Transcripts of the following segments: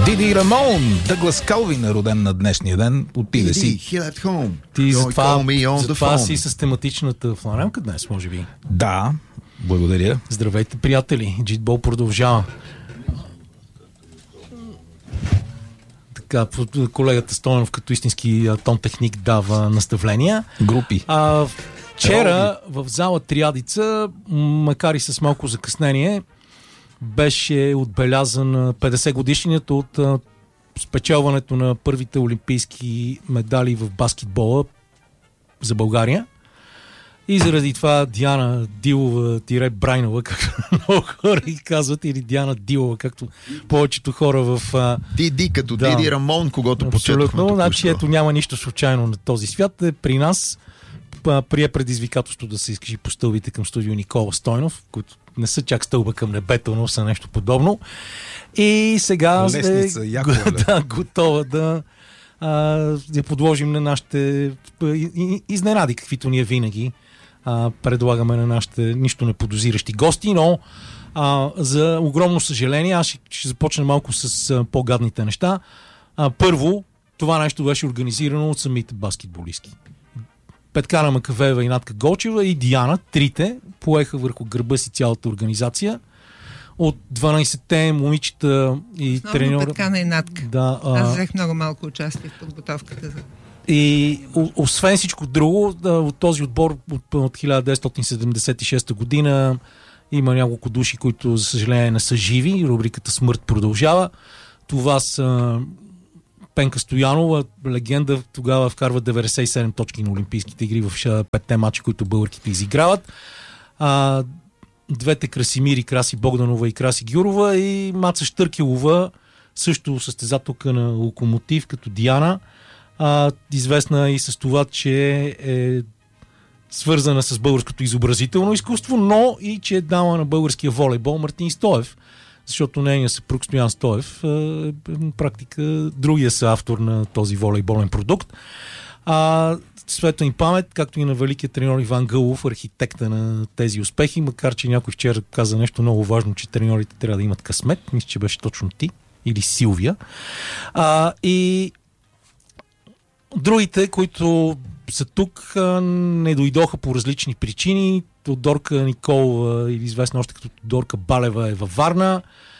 Диди Рамон, Дъглас Калвин е роден на днешния ден. Отиде си. Ти затова си с тематичната фланелка днес, може би. Да, благодаря. Здравейте, приятели. Джитбол продължава. Така, колегата Стойнов като истински тон техник дава наставления. Групи. Вчера в зала Триадица, макар и с малко закъснение, беше отбелязан 50 годишнината от спечелването на първите олимпийски медали в баскетбола за България. И заради това Диана Дилова-Брайнова, както много хора и казват, или Диана Дилова, както повечето хора в... Диди, като Диди Рамон, когато почетохме. Абсолютно, значи ето няма нищо случайно на този свят. При нас прие предизвикателство да се изкажи по стълбите към студио Никола Стойнов, които не са чак стълба към небето, но са нещо подобно. И сега готова да я подложим на нашите изненади, каквито ние винаги предлагаме на нашите нищо неподозиращи гости, но за огромно съжаление аз ще започна малко с по-гадните неща. Първо, това нещо беше организирано от самите баскетболистки. Петкана Макавеева и Натка Голчева и Диана, трите, поеха върху гърба си цялата организация. От 12-те момичета и треньора... Петкана и Натка. Да, аз взех много малко участие в подготовката за... И освен всичко друго, от този отбор от 1976 година има няколко души, които за съжаление не са живи. Рубриката Смърт продължава. Това са Пенка Стоянова, легенда, тогава вкарва 97 точки на Олимпийските игри в 5-те мача, които българките изиграват. Двете Красимири, Краси Богданова и Краси Гюрова, и Маца Щъркелова, също състезателка на Локомотив, като Диана, известна и с това, че е свързана с българското изобразително изкуство, но и че е дама на българския волейбол Мартин Стоев, защото нейният съпруг Стоян Стоев е практика другия са автор на този волейболен продукт. Светла им памет, както и на великият треньор Иван Гълов, архитекта на тези успехи, макар че някой вчера каза нещо много важно, че треньорите трябва да имат късмет. Мисля, че беше точно ти или Силвия. И другите, които са тук, не дойдоха по различни причини. Тодорка Николова, или известна още като Тодорка Балева, е във Варна.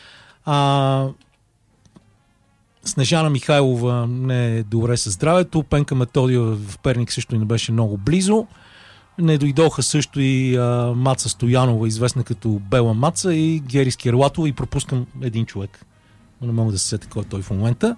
Снежана Михайлова не е добре със здравето. Пенка Методиева в Перник също не беше много близо. Не дойдоха също и Маца Стоянова, известна като Бела Маца, и Гери Скерлатова, и пропускам един човек. Не мога да се сетя кой е той в момента.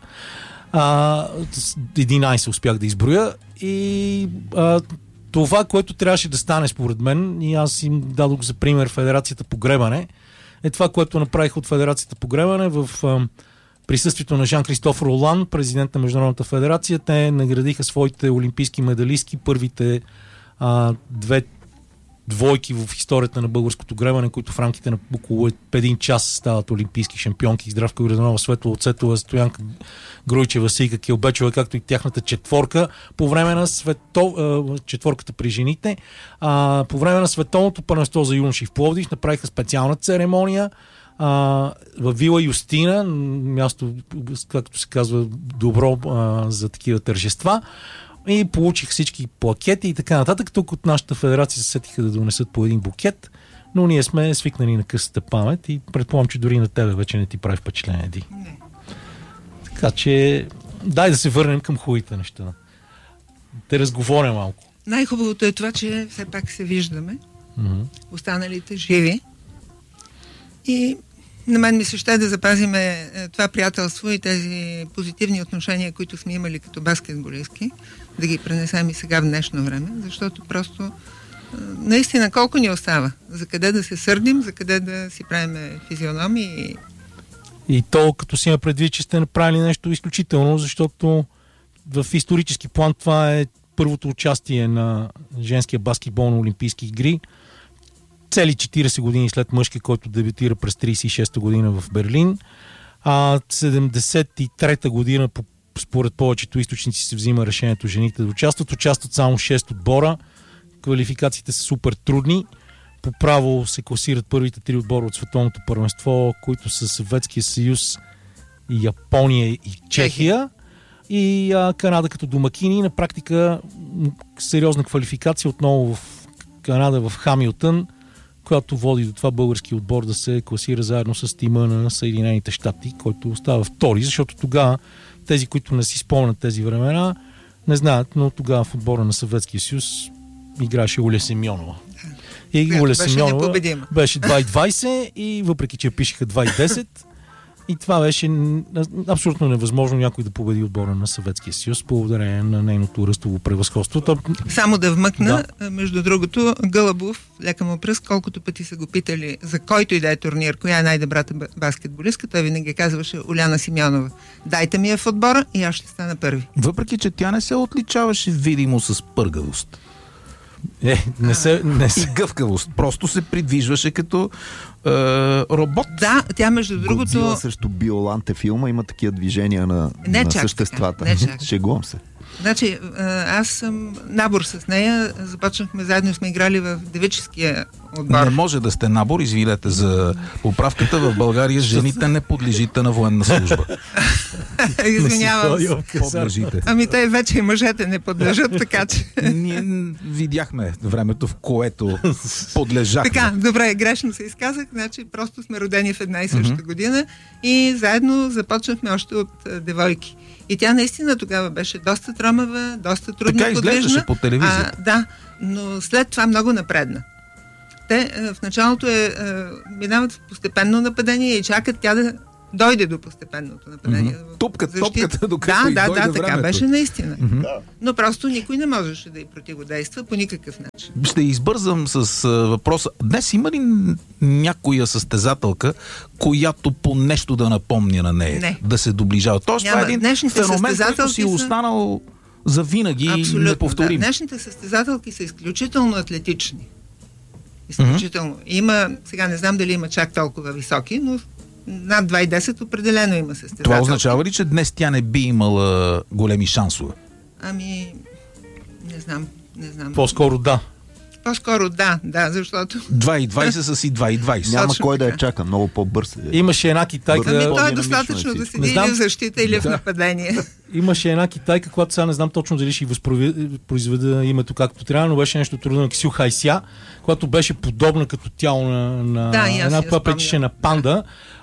11 успях да изброя. И това, което трябваше да стане според мен, и аз им дадох за пример Федерацията по гребане, е това, което направих от Федерацията по гребане в присъствието на Жан-Кристоф Ролан, президент на Международната федерация. Те наградиха своите олимпийски медалистки, първите две двойки в историята на българското гребане, които в рамките на около един час стават олимпийски шампионки. Здравка Градонова, Светла Оцетова, Стоянка Груйчева, Сейка Килбечева, както и тяхната четворка по време на четворката при жените. По време на световното първенство за юноши в Пловдив направиха специална церемония в Вила Юстина, място, както се казва, добро за такива тържества. И получих всички плакети и така нататък. Тук от нашата федерация се сетиха да донесат по един букет, но ние сме свикнали на късата памет и предполагам, че дори на тебе вече не ти прави впечатление, Ди. Не. Така че дай да се върнем към хубавите неща. Те разговоря малко. Най-хубавото е това, че все пак се виждаме. Останалите живи. И на мен ми се ще да запазиме това приятелство и тези позитивни отношения, които сме имали като баскетболистки, да ги пренесем и сега в днешно време, защото просто наистина колко ни остава? За къде да се сърдим, за къде да си правим физиономии? И то, като си има предвид, че сте направили нещо изключително, защото в исторически план това е първото участие на женския баскетбол на Олимпийски игри. Цели 40 години след мъжки, който дебютира през 36-та година в Берлин. 73-та година, според повечето източници, се взима решението жените да участват. Участват само 6 отбора. Квалификациите са супер трудни. По право се класират първите 3 отбора от световното първенство, които са Съветския съюз, Япония и Чехия. И Канада като домакини. На практика сериозна квалификация отново в Канада, в Хамилтън, която води до това български отбор да се класира заедно с тима на Съединените щати, който остава втори, защото тогава тези, които не си спомнят тези времена, не знаят, но тогава в отбора на Съветския съюз играеше Уля Семьонова. И Уля Семьонова беше 2,20 и въпреки, че пишеха 2,10, и това беше абсолютно невъзможно някой да победи отбора на Съветския съюз благодарение на нейното ръстово превъзходство. Само да вмъкна, между другото, Гълъбов, лека му пръст, колкото пъти са го питали за който и да е турнир, коя е най-добрата баскетболистка, той винаги казваше Уляна Симеонова. Дайте ми я в отбора и аз ще стана първи. Въпреки, че тя не се отличаваше видимо с пъргавост. И гъвкавост. Просто се придвижваше като робот. Да, тя между другото... Годзила срещу Биоланте филма има такива движения на съществата. Шегувам се. Значи, аз съм набор с нея. Започнахме заедно, сме играли в девическия отбор. Не може да сте набор, извинете за поправката. В България жените не подлежите на военна служба. Извинявам се. Подлежите. Ами те вече и мъжете не подлежат, така че... Ние видяхме времето, в което подлежахме. Така, добре, грешно се изказах. Значи, просто сме родени в една и съща година и заедно започнахме още от девойки. И тя наистина тогава беше доста тромава, доста трудно подвижна. Така изглеждаше по телевизия. Да, но след това много напредна. Те в началото минават в постепенно нападение и чакат тя да дойде до постепенното нападение. Топката, докато да, времето. така беше наистина. Но просто никой не можеше да й противодейства по никакъв начин. Ще избързам с въпроса. Днес има ли някоя състезателка, която по нещо да напомня на нея? Не. Да се доближава? Тоест, това е един феномен, който си останал за винаги и неповторим. Да. Днешните състезателки са изключително атлетични. Изключително. Има, сега не знам дали има чак толкова високи, но над 2,10 определено има състезателки. Това означава ли, че днес тя не би имала големи шансове? Ами, не знам. По-скоро да. По-скоро да, защото... 2,20 са си 2,20. Няма кой да я чака, много по-бърз. Имаше една китайка... Ами то е достатъчно да седи или в защита, или в нападение. Имаше една китайка, която сега не знам точно дали ще възпроизведа името както трябва, но беше нещо трудно на Ксю Хайся, която беше подобна като тяло на една, която пречеше на панда.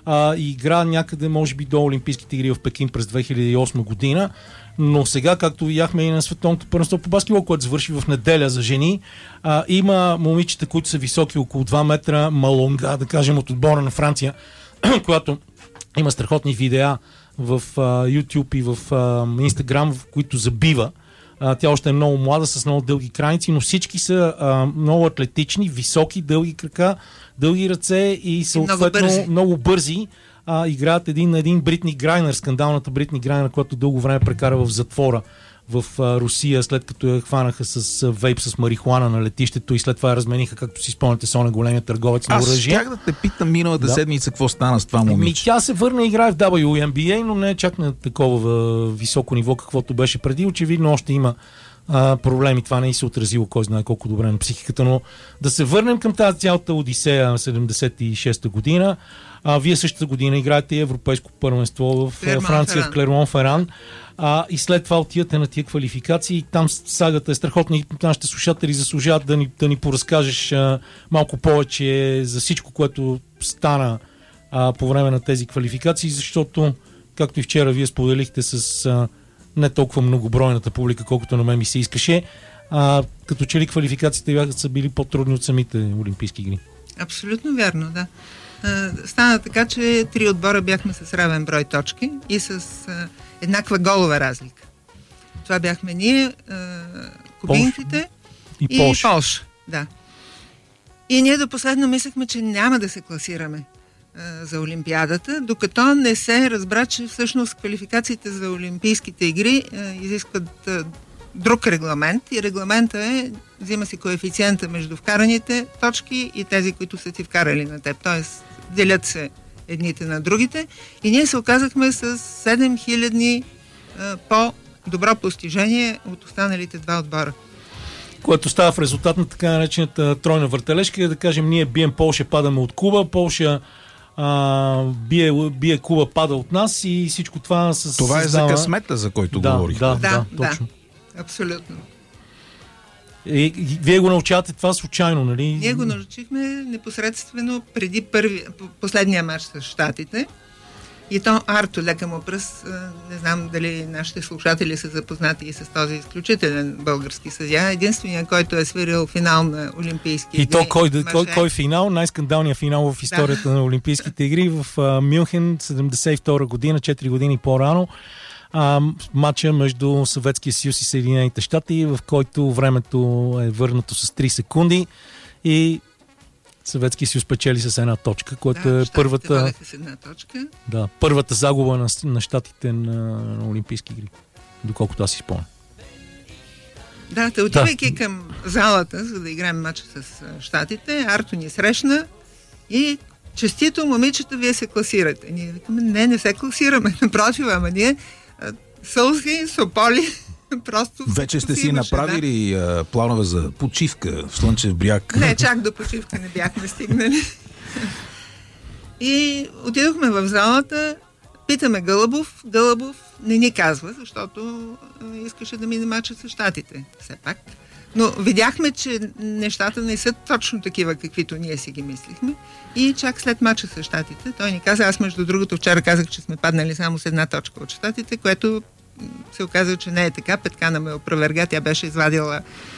И игра някъде, може би, до Олимпийските игри в Пекин през 2008 година. Но сега, както видяхме и на световното първенство по баскетбол, което завърши в неделя за жени, има момичета, които са високи около 2 метра, Малонга, да кажем, от отбора на Франция, която има страхотни видеа в YouTube и в Instagram, в които забива. Тя още е много млада, с много дълги крайници, но всички са много атлетични, високи, дълги крака, дълги ръце и съответно много бързи. Играят един на един Бритни Грайнер, скандалната Бритни Грайнер, която дълго време прекара в затвора в Русия, след като я хванаха с вейп с марихуана на летището и след това я размениха, както си спомняте, с оня големия търговец на оръжие. Аз щях да те питам миналата седмица какво стана с това момиче. Тя се върна и играе в WNBA, но не е чак на такова високо ниво, каквото беше преди. Очевидно още има проблеми. Това не и се отразило, кой знае колко добре на психиката, но да се върнем към тази цялата Одисея на 76-та година. Вие същата година играете европейско първенство в Франция, в Клермон-Феран. И след това отивате на тия квалификации. Там сагата е страхотна и нашите слушатели заслужават да ни поразкажеш малко повече за всичко, което стана по време на тези квалификации, защото, както и вчера вие споделихте с не толкова многобройната публика, колкото на мен ми се искаше, като че ли квалификациите са били по-трудни от самите Олимпийски игри. Абсолютно вярно, да. Стана така, че 3 отбора бяхме с равен брой точки и с еднаква голова разлика. Това бяхме ние, кубинците и Полша. Да. И ние до последно мислехме, че няма да се класираме за Олимпиадата, докато не се разбра, че всъщност квалификациите за Олимпийските игри изискват друг регламент и регламента е, взима си коефициента между вкараните точки и тези, които са ти вкарали на теб. Тоест, делят се едните на другите и ние се оказахме с 7000 по-добро постижение от останалите 2 отбора. Което става в резултат на така наречената тройна въртележка, да кажем, ние бием Полша, падаме от Куба, Полша бие клуба пада от нас и всичко това Това е за късмета, за който говорих. Да, точно. Абсолютно. Вие го научавате това случайно, нали? Ние го научихме непосредствено преди последния мач с Щатите. И то Арто лека му пръст, не знам дали нашите слушатели са запознати и с този изключителен български съдия. Единственият, който е свирил финал на Олимпийски игри. И то кой финал? Най-скандалният финал в историята на Олимпийските игри в Мюнхен 72 година, 4 години по-рано. Матча между Съветския съюз и Съединените щати, в който времето е върнато с 3 секунди и Съветския съюз печели с 1 точка, което е първата загуба на щатите на Олимпийски игри, доколкото аз си спомням. Да, отивайки към залата, за да играем матча с щатите, Арто ни срещна и честито, момичета, вие се класирате. Ние викаме, не се класираме, напротив, ама ние Сълзги, Сополи, просто... Вече сте си направили планове за почивка в Слънчев бряг? Не, чак до почивка не бяхме стигнали. И отидохме в залата, питаме Гълъбов. Гълъбов не ни казва, защото искаше да мине мача с щатите, все пак. Но видяхме, че нещата не са точно такива, каквито ние си ги мислихме. И чак след мача с щатите, той ни каза, аз между другото вчера казах, че сме паднали само с 1 точка от щатите, което се оказа, че не е така. Петкана ме опроверга, тя беше извадила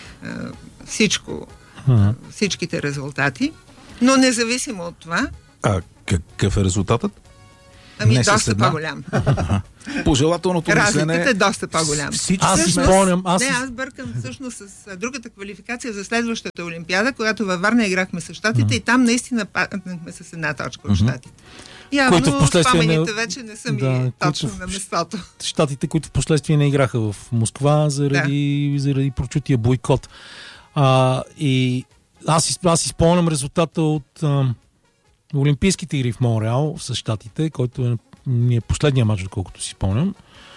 всичките резултати. Но независимо от това... Какъв е резултатът? Доста по-голям. Пожелателното мислене... Разликата е доста по-голям. Аз бъркам всъщност с другата квалификация за следващата Олимпиада, когато във Варна играхме с щатите и там наистина паднахме с 1 точка от щатите. Явно спомените вече не са ми точно на местото. Щатите, които в последствие не играха в Москва заради прочутия бойкот. И аз си спомням резултата от Олимпийските игри в Монреал с щатите, който е последния матч, доколкото си спомням.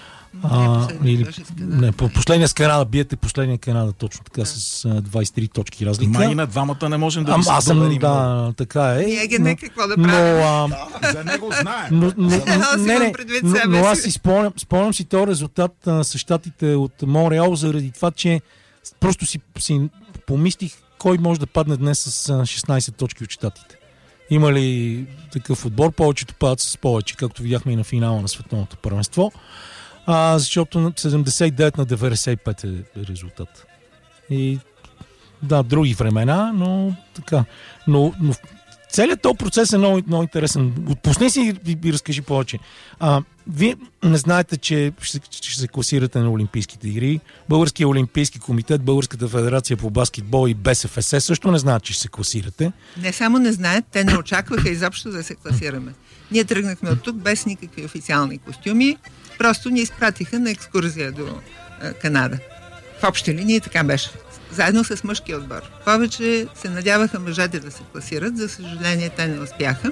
Последния с Канада, биете последния Канада, точно така, с 23 точки разлика. Май на двамата не можем да ви се доверим. Да, така е. Ние какво да правим. За него знаем. Но аз си спомням си този резултат с щатите от Монреал, заради това, че просто си помислих кой може да падне днес с 16 точки от щатите. Има ли такъв отбор? Повечето падат с повече, както видяхме и на финала на световното първенство. Защото 79 на 95 е резултат. И други времена, но така. Но целият този процес е много, много интересен. Отпусни си и разкажи повече. Вие не знаете, че ще се класирате на Олимпийските игри. Българския олимпийски комитет, Българската федерация по баскетбол и БСФС също не знаят, че ще се класирате. Не само не знаят, те не очакваха изобщо да се класираме. Ние тръгнахме от тук без никакви официални костюми. Просто ни изпратиха на екскурзия до Канада. В общи линии така беше. Заедно с мъжкия отбор. Повече се надяваха мъжете да се класират. За съжаление, те не успяха.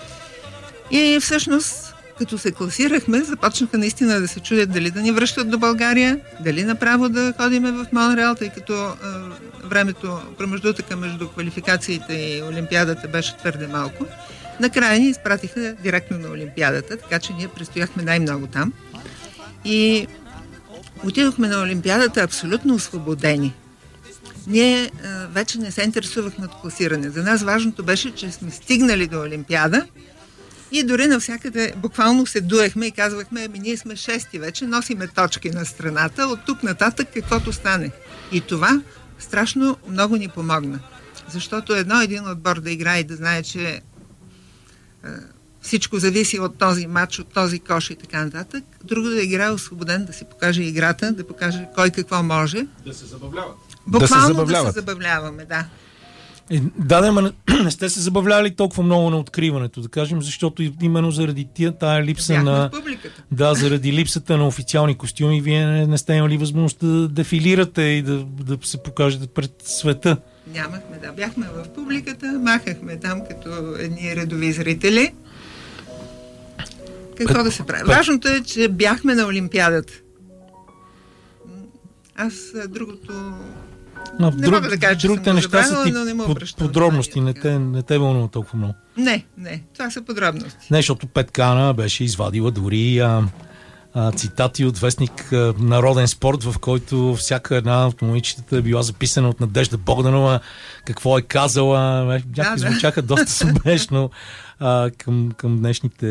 И всъщност, като се класирахме, започнаха наистина да се чудят дали да ни връщат до България, дали направо да ходиме в Монреал, тъй като времето, промеждутъка между квалификациите и Олимпиадата беше твърде малко. Накрая ни изпратиха директно на Олимпиадата, така че ние престояхме най-много там. И отидохме на Олимпиадата абсолютно освободени. Ние вече не се интересувахме от класиране. За нас важното беше, че сме стигнали до Олимпиада и дори навсякъде буквално се дуехме и казвахме, ние сме 6 вече, носиме точки на страната, от тук нататък каквото стане. И това страшно много ни помогна. Защото един отбор да играе и да знае, че всичко зависи от този матч, от този кош и така нататък. Друго да играе освободен, да си покаже играта, да покаже кой какво може. Да се забавляват. Буквално да се забавляваме, да. Не сте се забавляли толкова много на откриването, да кажем, защото именно заради тая липса на... заради липсата на официални костюми, вие не сте имали възможност да дефилирате и да се покажете пред света. Нямахме, бяхме в публиката, махахме там като едни редови зрители. Какво да се прави? Важното е, че бяхме на Олимпиадата. Аз другото Не мога да кажа, че другите съм неща забравила, са но не му обръщам подробности, внимание, не те вълнува толкова много. Не, това са подробности. Не, защото Петкана беше извадила дори цитати от вестник Народен спорт, в който всяка една от момичетата е била записана от Надежда Богданова, какво е казала. Звучаха доста смешно към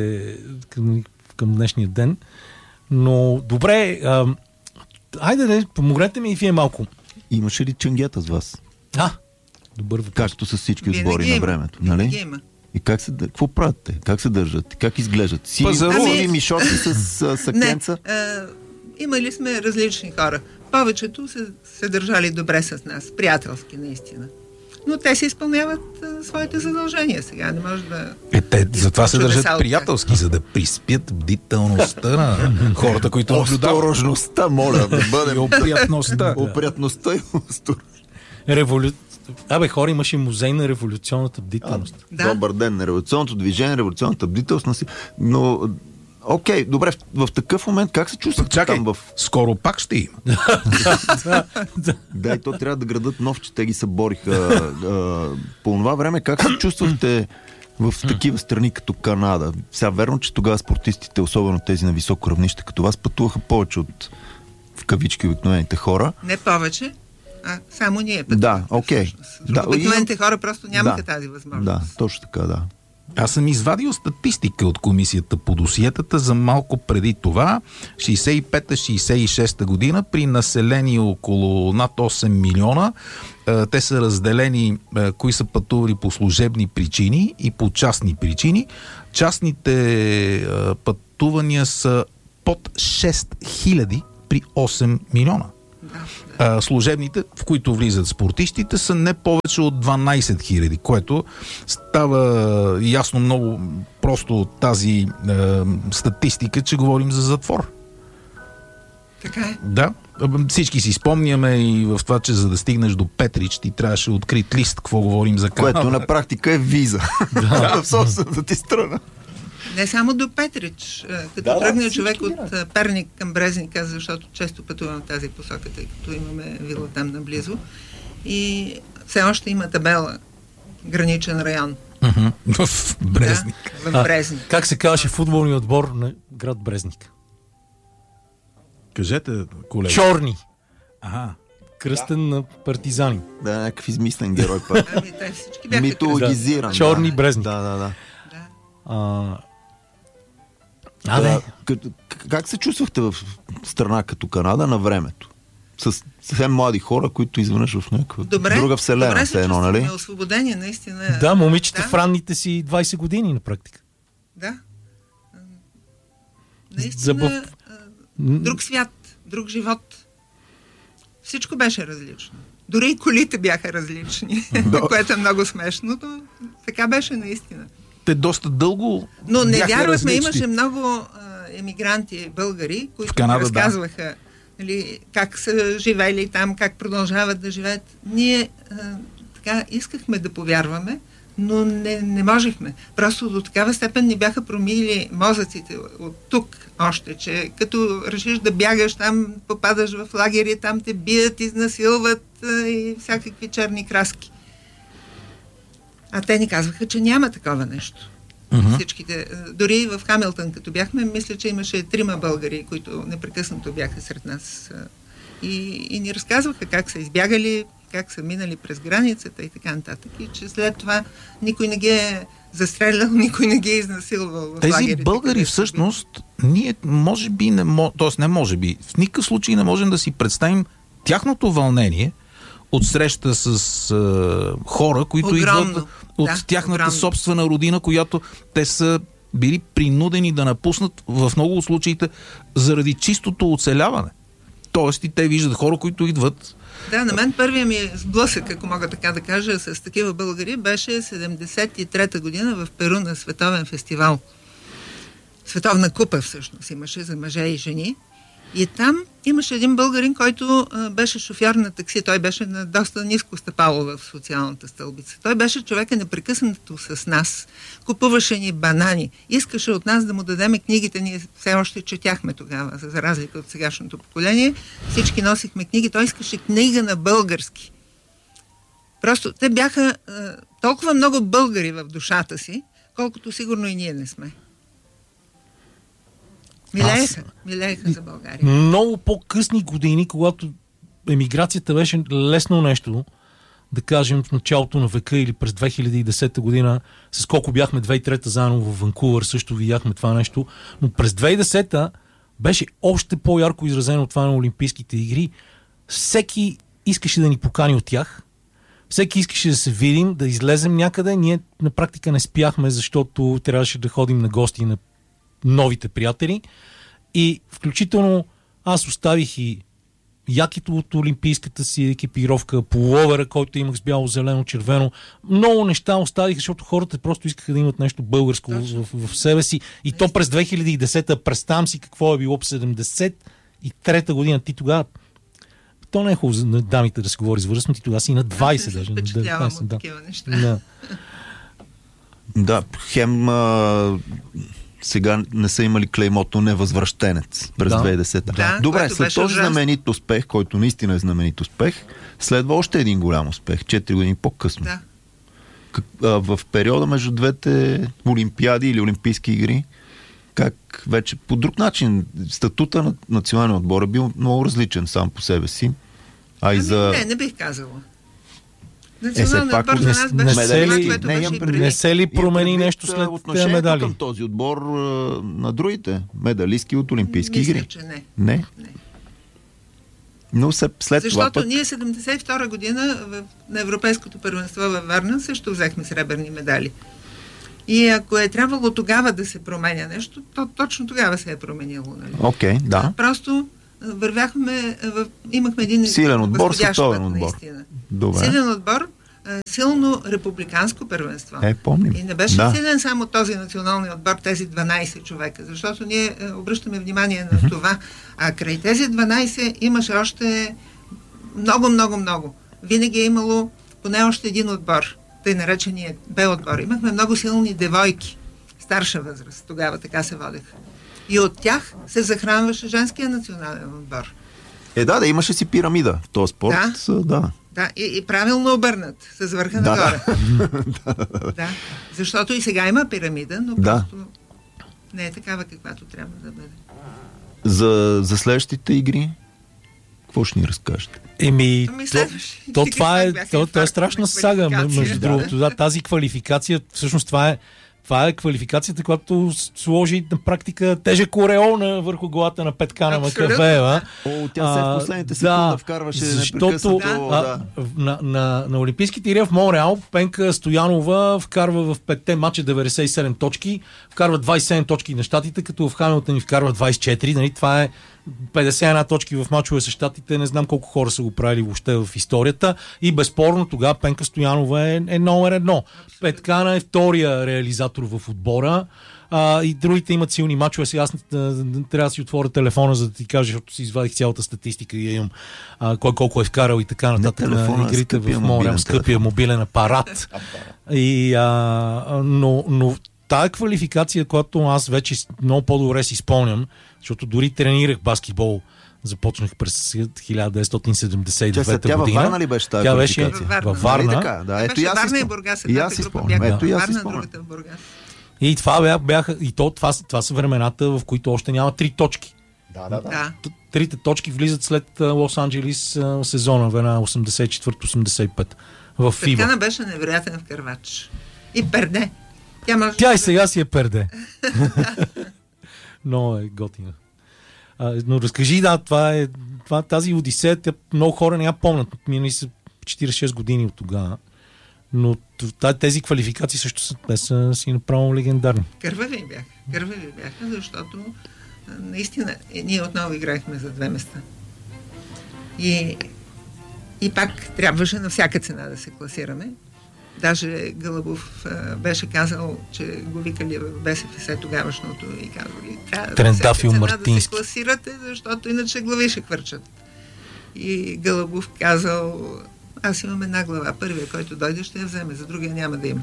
днешния ден. Но добре, айде, помогнете ми и вие малко. Имаше ли ченгета с вас? Добър въпрос. Както с всички отбори на времето, нали? Има. И какво правят те? Как се държат? Как изглеждат? Сини мишоти с сакенца? Имали сме различни хора. Повечето се държали добре с нас, приятелски наистина. Но те се изпълняват своите задължения сега. Не може да... Те затова се държат приятелски, за да приспят бдителността на хората, които наблюдават. Осторожността, моля, да бъде. И опрятността. Опрятността и хора, имаше музей на революционната бдителност. Добър ден на революционното движение, революционната бдителност. Но... Окей, добре, в такъв момент как се чувствате там скоро пак ще има. Да, и то трябва да градат нов, че те ги събориха. По това време как се чувствахте в такива страни като Канада? Сега верно, че тогава спортистите, особено тези на високо равнище, като вас, пътуваха повече от в кавички обикновените хора. Не повече, само ние пътувахме. Да, окей. Обикновените хора просто нямаха тази възможност. Да, точно така, да. Аз съм извадил статистика от комисията по досиетата за малко преди това, 65-66 година, при население около над 8 милиона. Те са разделени, кои са пътували по служебни причини и по частни причини. Частните пътувания са под 6000 при 8 милиона. Служебните, в които влизат спортистите, са не повече от 12 000, което става ясно много просто от тази статистика, че говорим за затвор. Така е. Да. Всички си спомняме и в това, че за да стигнеш до Петрич, ти трябваше открит лист, какво говорим за Канада. Което на практика е виза. В собствената ти страна. Не само до Петрич. Като тръгне човек от Перник към Брезника, защото често пътувам в тази посока, тъй като имаме вила там наблизо. И все още има табела граничен район. В Брезник. В Брезник. Как се казваше футболният отбор на град Брезник? Кажете, колеги. Чорни. Кръстен на партизани. Да, някакъв измислен герой път. Те всички бяха митологизиран. Чорни Брезник. Да. Как се чувствахте в страна като Канада на времето? С съвсем млади хора, които изведнъж в някаква друга вселена. Добре се чувстваме, нали? освободени, наистина. Да, момичета в ранните си 20 години на практика. Да. Наистина, друг свят, друг живот. Всичко беше различно. Дори и колите бяха различни, което е много смешно, но така беше наистина. Те доста дълго. Но не вярвахме, имаше много емигранти българи, които разказваха как са живели там, как продължават да живеят. Ние така искахме да повярваме, но не можехме. Просто до такава степен ни бяха промили мозъците от тук още, че като решиш да бягаш там, попадаш в лагери, там те бият, изнасилват и всякакви черни краски. А те ни казваха, че няма такова нещо. Всичките, дори в Хамилтън, като бяхме, мисля, че имаше 3 българи, които непрекъснато бяха сред нас. И ни разказваха как са избягали, как са минали през границата и така нататък. И че след това никой не ги е застрелял, никой не ги е изнасилвал в тези лагерите. Тези българи всъщност, ние може би в никакъв случай не можем да си представим тяхното вълнение от среща с хора, които идват от тяхната собствена родина, която те са били принудени да напуснат в много от случаите заради чистото оцеляване. Тоест и те виждат хора, които идват. Да, на мен първият ми сблъсък, ако мога така да кажа, с такива българи беше 73-та година в Перу на световен фестивал. Световна купа всъщност имаше за мъже и жени. И там имаше един българин, който беше шофьор на такси. Той беше на доста ниско стъпало в социалната стълбица. Той беше човека непрекъснато с нас. Купуваше ни банани. Искаше от нас да му дадеме книгите. Ние все още четяхме тогава, за разлика от сегашното поколение. Всички носихме книги. Той искаше книга на български. Просто те бяха толкова много българи в душата си, колкото сигурно и ние не сме. Милееха за България. Много по-късни години, когато емиграцията беше лесно нещо, да кажем в началото на века или през 2010 година, с колко бяхме 2003 заедно в Ванкувър, също видяхме това нещо, но през 2010 беше още по-ярко изразено това на Олимпийските игри. Всеки искаше да ни покани от тях, всеки искаше да се видим, да излезем някъде. Ние на практика не спяхме, защото трябваше да ходим на гости на новите приятели. И включително аз оставих и якито от олимпийската си екипировка, пуловера, който имах с бяло, зелено, червено. Много неща оставих, защото хората просто искаха да имат нещо българско в себе си. И то през 2010-та, представям си какво е било в 73-та година. Ти тогава, то не е хубаво на дамите да се говори с възраст, но ти тогава си на 20 даже. Впечатлявам от такива неща. Да, хем сега не са имали клеймото невъзвръщенец през 2010-та. Да, добре, след този знаменит успех, който наистина е знаменит успех, следва още един голям успех, 4 години по-късно. Да. В периода между двете олимпиади или олимпийски игри, как вече по друг начин статута на националния отбор е бил много различен сам по себе си. Не бих казала. Националният отбор за нас беше не се ли промени нещо след тези медали? Към този отбор на другите медалистки от олимпийски игри? Мисля, че не. Но след защото това ние 72 година на Европейското първенство във Варна също взехме сребърни медали. И ако е трябвало тогава да се променя нещо, то точно тогава се е променило. Нали? Окей, да. Просто вървяхме, имахме един силен отбор, световен отбор. Наистина. Добре. Силен отбор, силно републиканско първенство. Помним. И не беше силен само този национален отбор, тези 12 човека, защото ние обръщаме внимание на това. А край тези 12 имаше още много. Винаги е имало поне още един отбор, тъй наречения Б отбор. Имахме много силни девойки, старша възраст, тогава така се водеха. И от тях се захранваше женския национален отбор. Да, имаше си пирамида в този спорт. Да. Да, и правилно обърнат, с върха нагоре. Да. Защото и сега има пирамида, но просто не е такава, каквато трябва да бъде. За следващите игри, какво ще ни разкажете? Това е страшна сага, между другото. Да, тази квалификация, всъщност това е квалификацията, която сложи на практика тежък ореол върху главата на Петкана Макавеева. Тя след последните секунда вкарваше непрекъснато. На Олимпийските игри в Монреал Пенка Стоянова вкарва в 5-те мача 97 точки, вкарва 27 точки на щатите, като в Хамилтън ни вкарва 24. Нали? Това е 51 точки в мачове с щатите. Не знам колко хора са го правили въобще в историята. И безспорно тогава Пенка Стоянова е номер едно. Петкана е втория реализатор в отбора. И другите имат силни мачове. Сега аз трябва да си отворя телефона, за да ти кажа, защото си извадих цялата статистика и имам кой колко е вкарал и така нататък на игрите в Монреал. Скъпия мобилен апарат. Но тая квалификация, която аз вече много по-добре си спомням, защото дори тренирах баскетбол, започнах през 1979 година. Във Варна ли беше тази квалификация? Във Варна. Ето Варна и Бургас. Другата в Бургас. И това са времената, в които още няма 3 точки. Да. Трите точки влизат след Лос-Анджелис сезона, вена 84-85 в ФИБА. Петкана беше невероятен вкървач. И перде. Тя и сега си е перде. Но е готина. Но разкажи, тази Одисея, много хора не я помнят. Минали са 46 години от тогава. Но тези квалификации също са си направо легендарни. Кървави бяха, защото наистина ние отново играехме за 2 места. И пак трябваше на всяка цена да се класираме. Даже Гълъбов беше казал, че го викали в БСФС тогавашното и казали, Трендафил Мартински, да се класирате, защото иначе глави ще хвърчат. И Гълъбов казал, аз имам една глава, първия, който дойде, ще я вземе, за другия няма да има.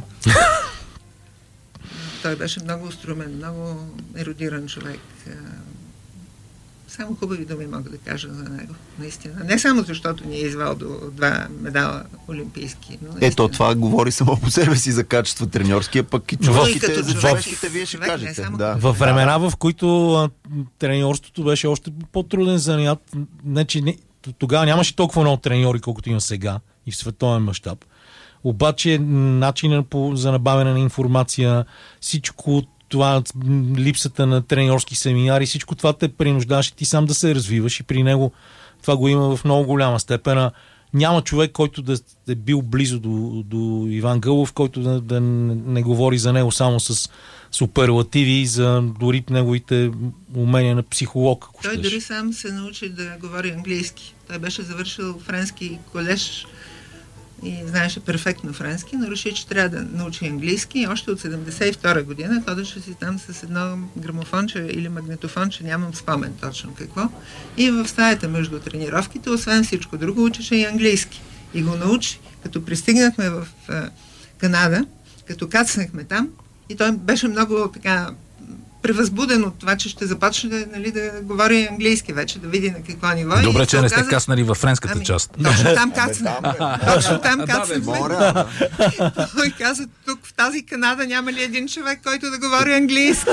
Той беше много острумен, много ерудиран човек. Само хубави думи мога да кажа за него, наистина. Не само защото ни е извал до 2 медала олимпийски. Но Ето, това говори само по себе си за качество треньорския, пък и човешките, за човешките вие ще кажете. Да. Във времена, в които треньорството беше още по-труден занят, тогава нямаше толкова много треньори, колкото има сега и в световен мащаб. Обаче начинът за набавяне на информация, всичко това, липсата на треньорски семинари, всичко това те принуждаваше ти сам да се развиваш и при него това го има в много голяма степен. Няма човек, който да е бил близо до Иван Гълъбов, който да не говори за него само с суперлативи и за дори неговите умения на психолог. Той дори сам се научи да говори английски. Той беше завършил френски колеж и знаеше перфектно френски, но реши, че трябва да научи английски и още от 72 година ходеше си там с едно грамофонче или магнитофонче, нямам спомен точно какво. И в стаята между тренировките, освен всичко друго, учеше и английски. И го научи. Като пристигнахме в Канада, като кацнахме там, и той беше много така превъзбуден от това, че ще започне да говори английски вече, да види на какво ниво. Добре, че не сте каснали във френската част. Точно там кацнахме. Точно там кацнахме. Той каза, тук в тази Канада няма ли един човек, който да говори английски?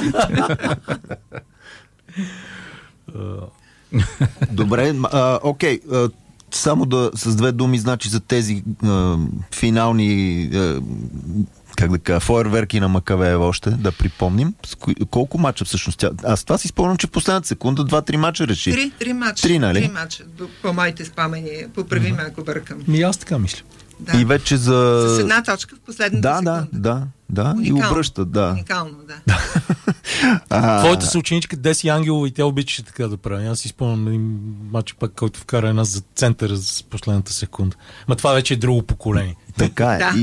Добре, окей. Само с 2 думи, значи за тези финални как да кажа, фойерверки на Макавеева още, да припомним. Колко мача всъщност? Аз това си спомням, че в последната секунда 2-3 мача реши. 3 мача. 3, нали? 3 мача, по моите спомени. Поправи ме, ако бъркам. Аз така мисля. Да. И вече за... С една точка в последната секунда. Да. И обръща, да. Уникално, да. Твоята съученичка Деси Ангелова и тя обичаше така да прави. Аз си спомням един мач пак, който вкара една за центъра с последната секунда. Ма това вече е друго поколение. Така е.